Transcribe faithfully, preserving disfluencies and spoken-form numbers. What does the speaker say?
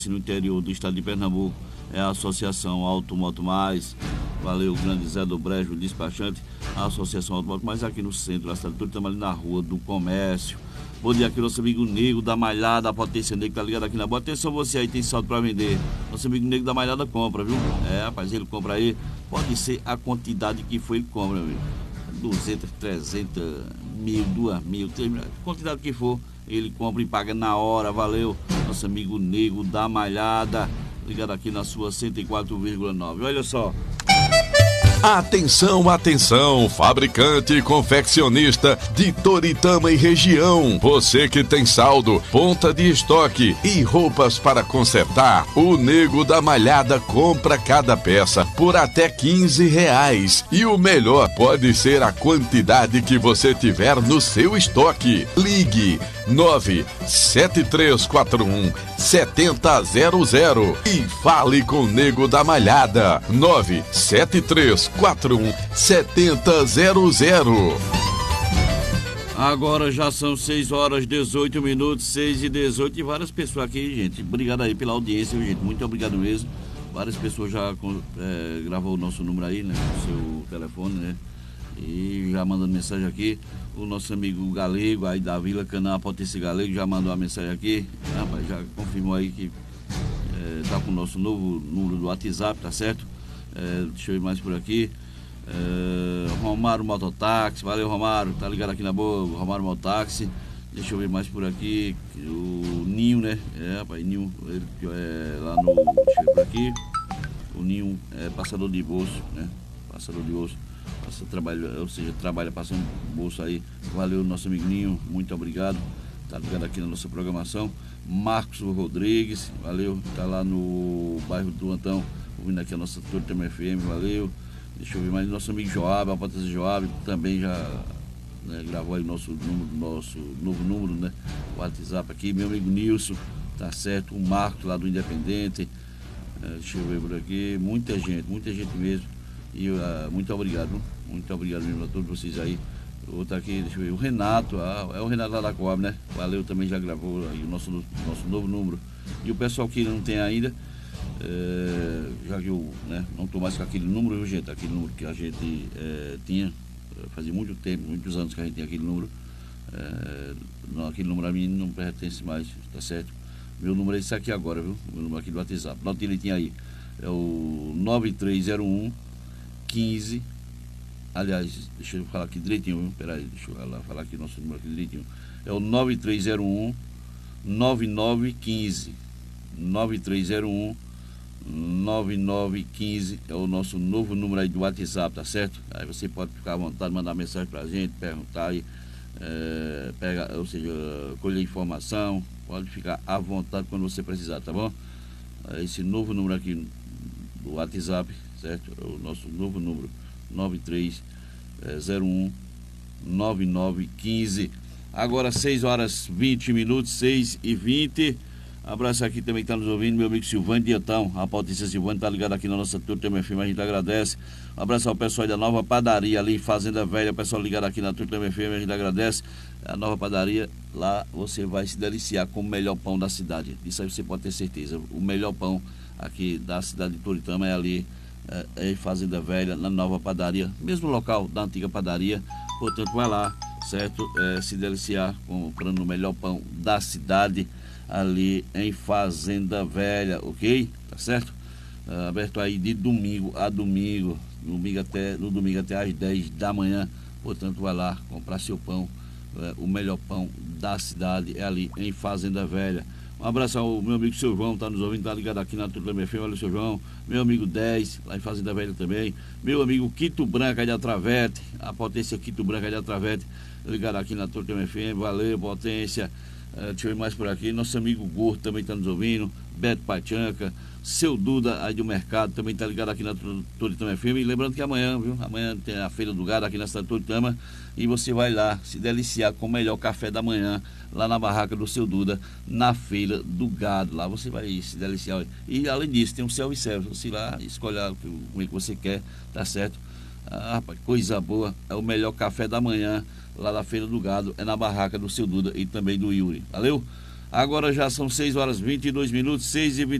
no interior do estado de Pernambuco é a Associação Automoto Mais. Valeu, grande Zé do Brejo, despachante. A Associação Automoto Mais aqui no centro da cidade. Estamos ali na rua do comércio. Bom dia aqui, nosso amigo Nego da Malhada, a Potência Negro, tá ligado aqui na boa. Atenção, você aí tem saldo para vender. Nosso amigo Nego da Malhada compra, viu? É, rapaz, ele compra aí. Pode ser a quantidade que for, ele compra, meu amigo. duzentos, trezentos, mil, duas mil, três mil, quantidade que for, ele compra e paga na hora. Valeu, nosso amigo Nego da Malhada, ligado aqui na sua cento e quatro vírgula nove. Olha só. Atenção, atenção, fabricante e confeccionista de Toritama e região. Você que tem saldo, ponta de estoque e roupas para consertar, o Nego da Malhada compra cada peça por até quinze reais. E o melhor pode ser a quantidade que você tiver no seu estoque. Ligue nove sete três quatro um sete zero zero e fale com o Nego da Malhada. nove sete três quatro um sete zero zero. Agora já são seis horas, dezoito minutos, seis e dezoito, e várias pessoas aqui, gente. Obrigado aí pela audiência, gente. Muito obrigado mesmo. Várias pessoas já é, gravou o nosso número aí, né? O seu telefone, né? E já mandando mensagem aqui. O nosso amigo Galego, aí da Vila Canaã, Potência Galego, já mandou uma mensagem aqui. Rapaz, já confirmou aí que é, tá com o nosso novo número do WhatsApp, tá certo? É, deixa eu ir mais por aqui. É, Romário Mototáxi, valeu Romário, tá ligado aqui na boa, Romário Mototáxi. Deixa eu ver mais por aqui. O Ninho, né? É, rapaz, Ninho, ele é lá no. Deixa eu ver por aqui. O Ninho é passador de bolso, né? Passador de bolso. Passa, trabalha, ou seja, trabalha passando bolso aí. Valeu, nosso amiguinho, muito obrigado. Tá ligado aqui na nossa programação. Marcos Rodrigues, valeu, tá lá no bairro do Antão, ouvindo aqui a nossa Toritama F M, valeu. Deixa eu ver mais, nosso amigo Joab, a Potência Joab, também já né, gravou aí o nosso, nosso novo número, né? O WhatsApp aqui, meu amigo Nilson, tá certo, o Marcos lá do Independente. É, deixa eu ver por aqui, muita gente, muita gente mesmo. E uh, muito obrigado, muito obrigado mesmo a todos vocês aí. Outro aqui, deixa eu ver, o Renato, ah, é o Renato lá da Coab, né? Valeu, também já gravou aí o nosso, nosso novo número. E o pessoal que não tem ainda, é, já que eu né, não estou mais com aquele número, viu, gente? Aquele número que a gente é, tinha, fazia muito tempo, muitos anos que a gente tinha aquele número. É, não, aquele número a mim não pertence mais, tá certo? Meu número é esse aqui agora, viu? Meu número aqui do WhatsApp. Não ele tinha aí. É o nove três zero um quinze. Aliás, deixa eu falar aqui direitinho, viu? Peraí, deixa eu lá falar aqui nosso número aqui direitinho. É o nove três zero um nove nove um cinco. nove três zero um nove nove um cinco é o nosso novo número aí do WhatsApp, tá certo? Aí você pode ficar à vontade, mandar mensagem pra gente, perguntar aí, é, pega, ou seja, colher informação, pode ficar à vontade quando você precisar, tá bom? Esse novo número aqui do WhatsApp, certo? É o nosso novo número, nove três zero um nove nove um cinco. Agora seis horas vinte minutos, seis e vinte. Abraço aqui também que está nos ouvindo, meu amigo Silvano Dietão. A Potência Silvano está ligado aqui na nossa Toritama F M, a gente agradece. Um abraço ao pessoal da Nova Padaria ali, Fazenda Velha, o pessoal ligado aqui na Toritama F M, a gente agradece. A Nova Padaria, lá você vai se deliciar com o melhor pão da cidade. Isso aí você pode ter certeza. O melhor pão aqui da cidade de Toritama é ali, é, em Fazenda Velha, na Nova Padaria, mesmo local da antiga padaria. Portanto, vai lá, certo? É, se deliciar comprando o melhor pão da cidade ali em Fazenda Velha, ok? Tá certo? Uh, aberto aí de domingo a domingo, domingo até, no domingo até às dez da manhã. Portanto, vai lá comprar seu pão, uh, o melhor pão da cidade é ali em Fazenda Velha. Um abraço ao meu amigo seu João, tá nos ouvindo, tá ligado aqui na Toritama F M, olha o seu João. Meu amigo dez, lá em Fazenda Velha também. Meu amigo Quito Branca de Atravete, a Potência Quito Branca de Atravete, ligado aqui na Toritama F M, valeu, Potência. Uh, deixa eu ir mais por aqui, nosso amigo Gordo também está nos ouvindo, Beto Pachanca, seu Duda aí do mercado também está ligado aqui na Toritama F M. E lembrando que amanhã, viu? Amanhã tem a Feira do Gado aqui na cidade de Toritama e você vai lá se deliciar com o melhor café da manhã lá na barraca do seu Duda, na Feira do Gado. Lá você vai se deliciar. E além disso, tem um self-service, você ir lá escolher o que você quer, tá certo? Ah, rapaz, coisa boa, é o melhor café da manhã lá da Feira do Gado, é na barraca do seu Duda e também do Yuri. Valeu? Agora já são seis horas e vinte e dois minutos, seis e vinte